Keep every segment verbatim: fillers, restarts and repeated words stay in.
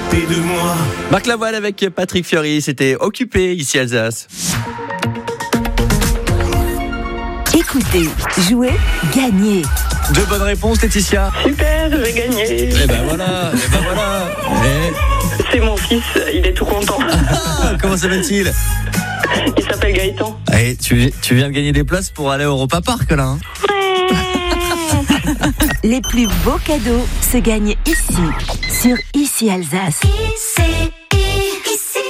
s'occuper de moi. Marc Lavoine avec Patrick Fiori, c'était Occupé ici Alsace. Écoutez, jouez, gagnez. Deux bonnes réponses, Laetitia. Super, j'ai gagné. Et ben voilà, et ben voilà. Et... C'est mon fils, il est tout content. Ah, comment s'appelle-t-il ? Il s'appelle Gaëtan. Hey, tu, tu viens de gagner des places pour aller au Europa Park là. Hein. Les plus beaux cadeaux se gagnent ici, sur Ici Alsace. Ici, ici.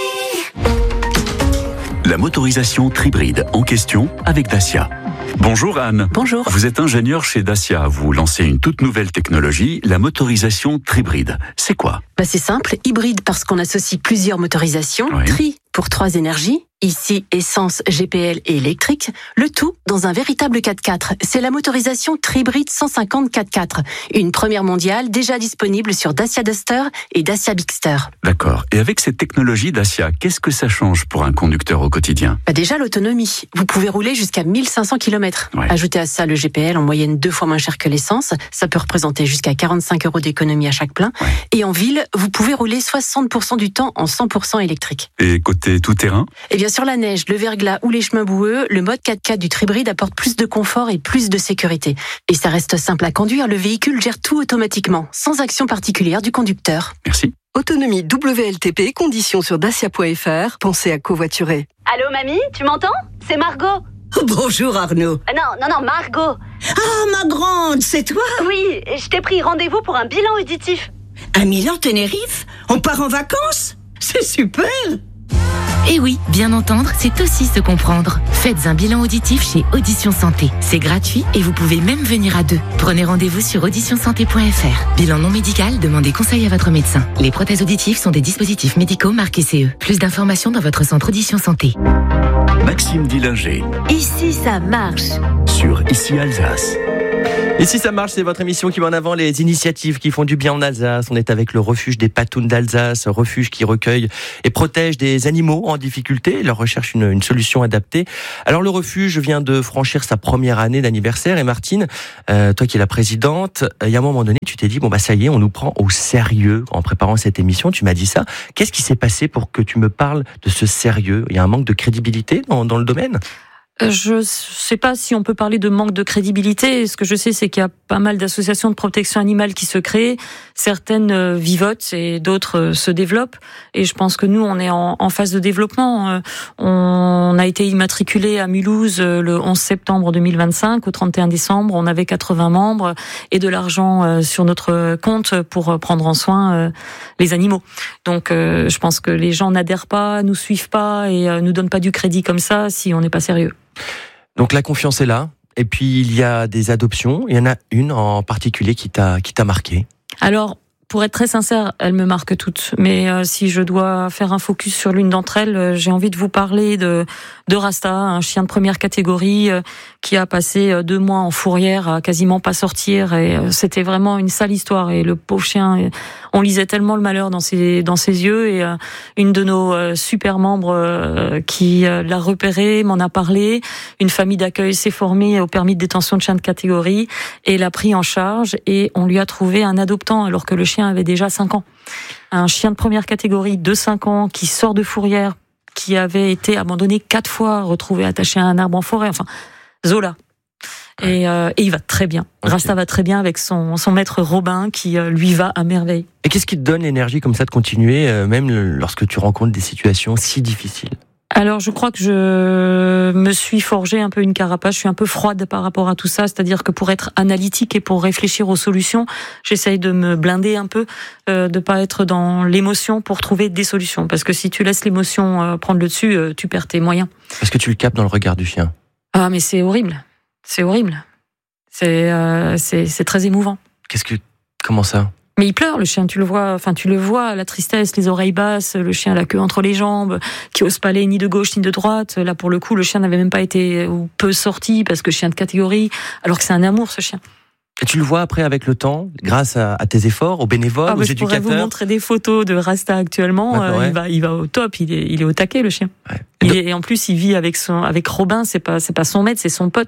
La motorisation Tribride en question avec Dacia. Bonjour Anne. Bonjour. Vous êtes ingénieur chez Dacia. Vous lancez une toute nouvelle technologie, la motorisation Tribride. C'est quoi ? Bah c'est simple, hybride parce qu'on associe plusieurs motorisations, Oui. tri pour trois énergies, ici essence, G P L et électrique, le tout dans un véritable quatre-quatre. C'est la motorisation Tribride cent cinquante quatre-quatre, une première mondiale déjà disponible sur Dacia Duster et Dacia Bigster. D'accord. Et avec cette technologie Dacia, qu'est-ce que ça change pour un conducteur au quotidien ? Bah déjà l'autonomie, vous pouvez rouler jusqu'à mille cinq cents kilomètres. Ouais. Ajoutez à ça le G P L en moyenne deux fois moins cher que l'essence, ça peut représenter jusqu'à quarante-cinq euros d'économie à chaque plein. Ouais. Et en ville, vous pouvez rouler soixante pour cent du temps en cent pour cent électrique. Et côté tout-terrain ? Et bien sur la neige, le verglas ou les chemins boueux, le mode quatre-quatre du Tribride apporte plus de confort et plus de sécurité. Et ça reste simple à conduire, le véhicule gère tout automatiquement, sans action particulière du conducteur. Merci. Autonomie W L T P, conditions sur dacia point f r. Pensez à covoiturer. Allô mamie, tu m'entends ? C'est Margot. Bonjour Arnaud. Ah non, non, non, Margot. Ah, ma grande, c'est toi ? Oui, je t'ai pris rendez-vous pour un bilan auditif. À Milan, Tenerife ? On part en vacances ? C'est super ! Et oui, bien entendre, c'est aussi se comprendre. Faites un bilan auditif chez Audition Santé. C'est gratuit et vous pouvez même venir à deux. Prenez rendez-vous sur audition santé point f r. Bilan non médical, demandez conseil à votre médecin. Les prothèses auditives sont des dispositifs médicaux marqués C E. Plus d'informations dans votre centre Audition Santé. Maxime Dillinger Ici, ça marche. sur Ici Alsace. Ici ça marche, c'est votre émission qui met en avant les initiatives qui font du bien en Alsace. On est avec le refuge des Patounes d'Alsace, un refuge qui recueille et protège des animaux en difficulté. Il leur recherche une, une solution adaptée. Alors le refuge vient de franchir sa première année d'anniversaire. Et Martine, euh, toi qui es la présidente, il y a un moment donné, tu t'es dit, bon bah ça y est, on nous prend au sérieux en préparant cette émission. Tu m'as dit ça. Qu'est-ce qui s'est passé pour que tu me parles de ce sérieux ? Il y a un manque de crédibilité dans, dans le domaine ? Je ne sais pas si on peut parler de manque de crédibilité. Ce que je sais, c'est qu'il y a pas mal d'associations de protection animale qui se créent. Certaines vivotent et d'autres se développent. Et je pense que nous, on est en, en phase de développement. On a été immatriculé à Mulhouse le onze septembre deux mille vingt-cinq. Au trente et un décembre, on avait quatre-vingts membres et de l'argent sur notre compte pour prendre en soin les animaux. Donc, je pense que les gens n'adhèrent pas, nous suivent pas et nous donnent pas du crédit comme ça si on n'est pas sérieux. Donc la confiance est là, et puis il y a des adoptions, il y en a une en particulier qui t'a, qui t'a marqué. Alors, pour être très sincère, elles me marquent toutes, mais euh, si je dois faire un focus sur l'une d'entre elles, euh, j'ai envie de vous parler de, de Rasta, un chien de première catégorie euh, qui a passé euh, deux mois en fourrière à quasiment pas sortir, et euh, c'était vraiment une sale histoire, et le pauvre chien, euh, on lisait tellement le malheur dans ses, dans ses yeux, et euh, une de nos euh, super membres euh, qui euh, l'a repéré, m'en a parlé, une famille d'accueil s'est formée au permis de détention de chien de catégorie, et l'a pris en charge, et on lui a trouvé un adoptant, alors que le chien avait déjà cinq ans. Un chien de première catégorie de cinq ans qui sort de fourrière, qui avait été abandonné quatre fois, retrouvé attaché à un arbre en forêt, enfin, Zola. Et, euh, et il va très bien. Okay. Rasta va très bien avec son, son maître Robin qui euh, lui va à merveille. Et qu'est-ce qui te donne l'énergie comme ça de continuer, euh, même lorsque tu rencontres des situations si difficiles ? Alors, je crois que je me suis forgé un peu une carapace. Je suis un peu froide par rapport à tout ça. C'est-à-dire que pour être analytique et pour réfléchir aux solutions, j'essaye de me blinder un peu, euh, de pas être dans l'émotion pour trouver des solutions. Parce que si tu laisses l'émotion euh, prendre le dessus, euh, tu perds tes moyens. Est-ce que tu le captes dans le regard du chien ? Ah, mais c'est horrible. C'est horrible. C'est, euh, c'est, c'est très émouvant. Qu'est-ce que, comment ça ? Mais il pleure, le chien, tu le vois, enfin, tu le vois, la tristesse, les oreilles basses, le chien, la queue entre les jambes, qui ose pas aller ni de gauche ni de droite. Là, pour le coup, le chien n'avait même pas été, ou peu sorti, parce que chien de catégorie, alors que c'est un amour, ce chien. Et tu le vois après, avec le temps, grâce à, à tes efforts, aux bénévoles, ah, aux je éducateurs. Je pourrais vous montrer des photos de Rasta actuellement. Euh, ouais. il, va, il va au top, il est, il est au taquet, le chien. Ouais. Et, il est, et en plus, il vit avec son, avec Robin, c'est pas, c'est pas son maître, c'est son pote, quoi.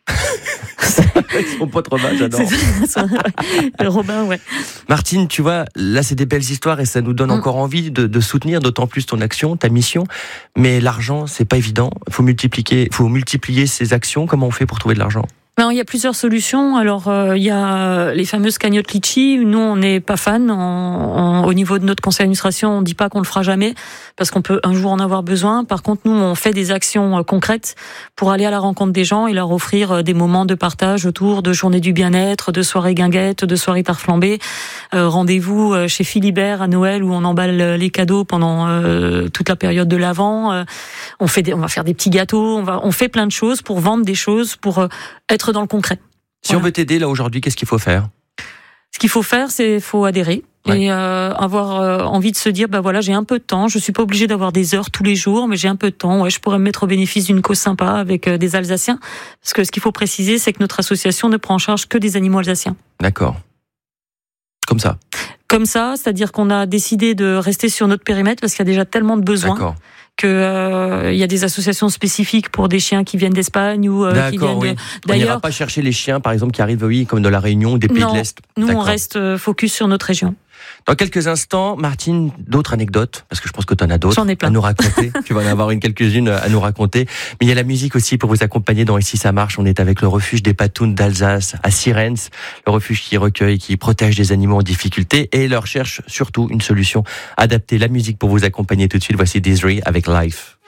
Ils sont pas trop mal, j'adore. C'est... Robin, ouais. Martine, tu vois, là c'est des belles histoires et ça nous donne mmh. encore envie de, de soutenir d'autant plus ton action, ta mission. Mais l'argent, c'est pas évident. Il faut multiplier, faut multiplier ces actions. Comment on fait pour trouver de l'argent ? Alors, il y a plusieurs solutions. Alors, euh, il y a les fameuses cagnottes Litchi. Nous, on n'est pas fan. On, on, au niveau de notre conseil d'administration, on dit pas qu'on le fera jamais parce qu'on peut un jour en avoir besoin. Par contre, nous, on fait des actions euh, concrètes pour aller à la rencontre des gens et leur offrir euh, des moments de partage autour de journées du bien-être, de soirées guinguettes, de soirées tard flambées. Euh, rendez-vous euh, chez Philibert à Noël où on emballe les cadeaux pendant euh, toute la période de l'Avent. Euh, on fait des, on va faire des petits gâteaux. On va, on fait plein de choses pour vendre des choses, pour euh, être dans le concret. Si voilà. on veut t'aider là aujourd'hui, qu'est-ce qu'il faut faire ? Ce qu'il faut faire, c'est faut adhérer ouais. et euh, avoir euh, envie de se dire bah voilà, j'ai un peu de temps, je suis pas obligé d'avoir des heures tous les jours, mais j'ai un peu de temps, ouais, je pourrais me mettre au bénéfice d'une cause sympa avec euh, des Alsaciens, parce que ce qu'il faut préciser, c'est que notre association ne prend en charge que des animaux alsaciens. D'accord. Comme ça. Comme ça, c'est-à-dire qu'on a décidé de rester sur notre périmètre parce qu'il y a déjà tellement de besoins. D'accord. Que euh, il y a des associations spécifiques pour des chiens qui viennent d'Espagne ou euh, qui viennent oui. de... D'ailleurs, on n'ira pas chercher les chiens, par exemple, qui arrivent, oui, comme de la Réunion ou des pays non, de l'Est. Nous, D'accord. on reste focus sur notre région. Dans quelques instants, Martine, d'autres anecdotes, parce que je pense que tu en as d'autres J'en ai plein. à nous raconter. Tu vas en avoir une quelques-unes à nous raconter. Mais il y a la musique aussi pour vous accompagner dans Ici ça marche. On est avec le refuge des Patounes d'Alsace à Sierentz, le refuge qui recueille, qui protège des animaux en difficulté et leur cherche surtout une solution adaptée. La musique pour vous accompagner tout de suite. Voici Desiree avec Life.